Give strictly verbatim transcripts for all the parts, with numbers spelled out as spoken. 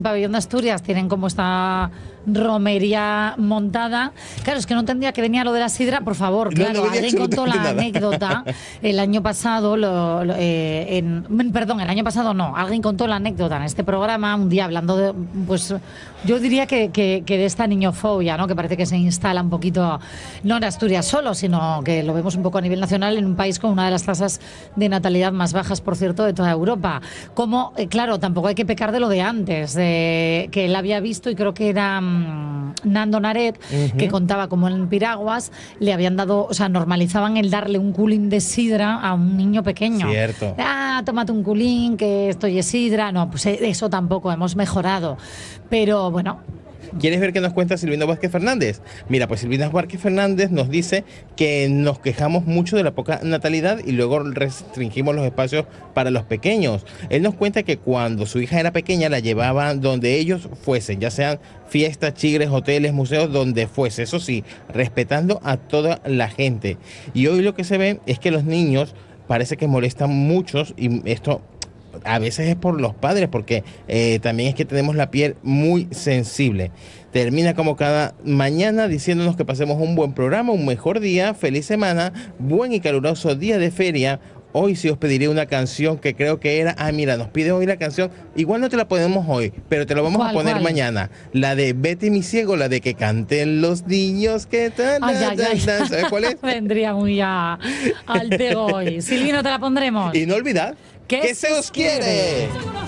Pabellón de Asturias tienen como esta romería montada. Claro, es que no entendía que venía lo de la sidra. Por favor, claro, no, no alguien contó la nada. anécdota el año pasado, lo, lo, eh, en, perdón, el año pasado no, alguien contó la anécdota en este programa, un día hablando de, pues yo diría que, que, que de esta niñofobia, ¿no? Que parece que se instala un poquito, no en Asturias solo, sino que lo vemos un poco a nivel nacional en un país con una de las tasas de natalidad más bajas, por cierto, de toda Europa. Como, eh, claro, tampoco hay que pecar de lo de antes, de que él había visto, y creo que era um, Nando Naret, uh-huh. que contaba como en Piraguas le habían dado, o sea, normalizaban el darle un culín de sidra a un niño pequeño. Cierto. Ah, tómate un culín, que esto es sidra. No, pues eso tampoco, hemos mejorado. Pero bueno. ¿Quieres ver qué nos cuenta Silvino Vázquez Fernández? Mira, pues Silvino Vázquez Fernández nos dice que nos quejamos mucho de la poca natalidad y luego restringimos los espacios para los pequeños. Él nos cuenta que cuando su hija era pequeña la llevaban donde ellos fuesen, ya sean fiestas, chigres, hoteles, museos, donde fuese. Eso sí, respetando a toda la gente. Y hoy lo que se ve es que los niños parece que molestan muchos, y esto a veces es por los padres, porque eh, también es que tenemos la piel muy sensible. Termina como cada mañana diciéndonos que pasemos un buen programa, un mejor día, feliz semana, buen y caluroso día de feria. Hoy sí os pediré una canción que creo que era, ah mira, nos pide hoy la canción, igual no te la ponemos hoy, pero te la vamos a poner cuál? mañana. La de Betty mi ciego, la de que canten los niños, que tal, ay, ay, ay. ¿sabes cuál es? Vendría muy a, al pego hoy. Silvino, te la pondremos. Y no olvidad que, que se os quiere.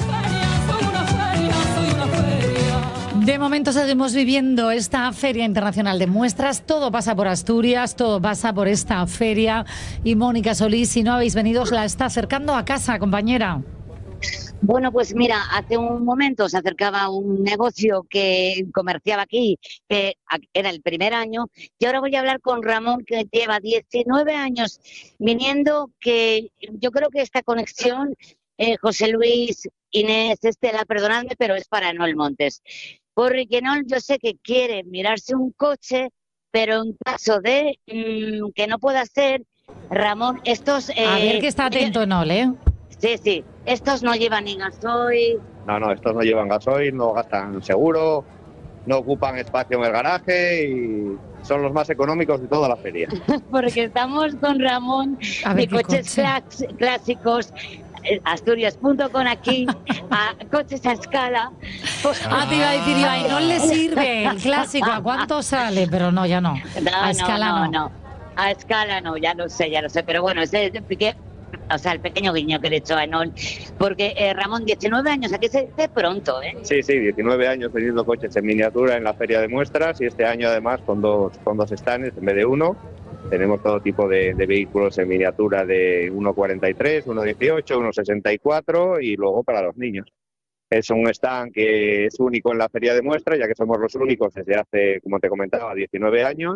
De momento seguimos viviendo esta Feria Internacional de Muestras. Todo pasa por Asturias, todo pasa por esta feria. Y Mónica Solís, si no habéis venido, os la está acercando a casa, compañera. Bueno, pues mira, hace un momento se acercaba un negocio que comerciaba aquí, que era el primer año, y ahora voy a hablar con Ramón, que lleva diecinueve años viniendo, que yo creo que esta conexión, eh, José Luis, Inés, Estela, perdonadme, pero es para Enol Montes. Porque Enol yo sé que quiere mirarse un coche, pero en caso de mmm, que no pueda ser, Ramón, estos... Eh, a ver que está atento Enol, ¿eh? Sí, sí, estos no llevan ni gasoil. No, no, estos no llevan gasoil, no gastan seguro, no ocupan espacio en el garaje y son los más económicos de toda la feria. Porque estamos con Ramón de coches coche? clásicos, Asturias punto com aquí, a coches a escala. Pues, ah, te iba a decir yo, ahí no le sirve el clásico, ¿a cuánto sale? Pero no, ya no. no a escala no, no, no. A escala no, ya lo sé, ya lo sé. Pero bueno, ese que, o sea, el pequeño guiño que le he hecho a Enol. Porque, eh, Ramón, diecinueve años, aquí se dice pronto, ¿eh? Sí, sí, diecinueve años vendiendo coches en miniatura en la feria de muestras, y este año además con dos, con dos stands en vez de uno. Tenemos todo tipo de, de vehículos en miniatura de uno cuarenta y tres, uno dieciocho, uno sesenta y cuatro y luego para los niños. Es un stand que es único en la feria de muestras, ya que somos los únicos desde hace, como te comentaba, diecinueve años.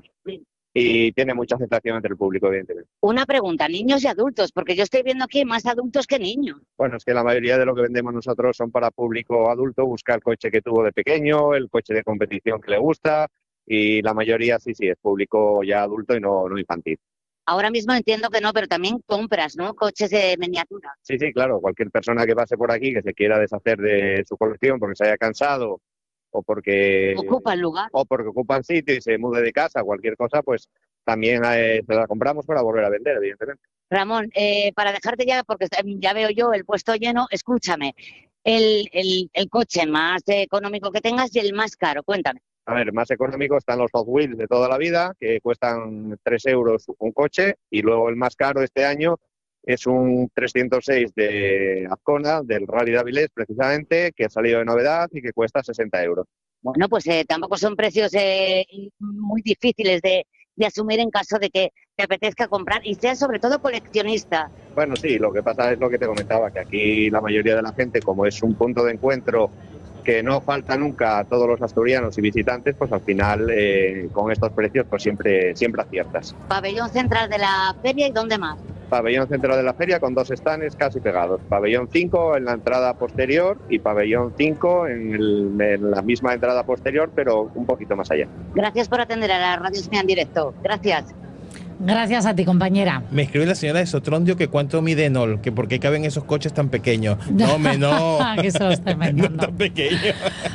Y tiene mucha aceptación entre el público, evidentemente. Una pregunta, niños y adultos, porque yo estoy viendo aquí más adultos que niños. Bueno, es que la mayoría de lo que vendemos nosotros son para público adulto, busca el coche que tuvo de pequeño, el coche de competición que le gusta, y la mayoría sí, sí, es público ya adulto y no, no infantil. Ahora mismo entiendo que no, pero también compras, ¿no? Coches de miniatura. Sí, sí, claro, cualquier persona que pase por aquí que se quiera deshacer de su colección porque se haya cansado, o porque ocupan lugar, o porque ocupan sitio y se mude de casa, cualquier cosa, pues también eh, se la compramos para volver a vender, evidentemente. Ramón, eh, para dejarte ya, porque ya veo yo el puesto lleno, escúchame, el, el, el coche más económico que tengas y el más caro, cuéntame. A ver, más económico están los Hot Wheels de toda la vida, que cuestan tres euros un coche, y luego el más caro este año es un trescientos seis de Azcona, del Rally de Avilés, precisamente, que ha salido de novedad y que cuesta sesenta euros. Bueno, pues eh, tampoco son precios eh, muy difíciles de, de asumir en caso de que te apetezca comprar y seas sobre todo coleccionista. Bueno, sí, lo que pasa es lo que te comentaba, que aquí la mayoría de la gente, como es un punto de encuentro que no falta nunca a todos los asturianos y visitantes, pues al final eh, con estos precios pues siempre, siempre aciertas. Pabellón central de la feria, ¿y dónde más? Pabellón central de la feria con dos stands casi pegados. Pabellón cinco en la entrada posterior y pabellón cinco en, el, en la misma entrada posterior, pero un poquito más allá. Gracias por atender a la Radio Smea en directo. Gracias. Gracias a ti, compañera. Me escribe la señora de Sotrondio que cuánto mide Enol, que por qué caben esos coches tan pequeños. No, me no. Que sos tremendo. No tan pequeño.